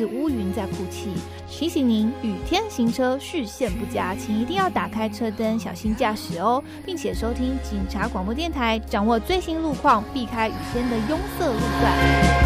是乌云在哭泣。提醒您，雨天行车视线不佳，请一定要打开车灯，小心驾驶哦，并且收听警察广播电台，掌握最新路况，避开雨天的拥塞路段。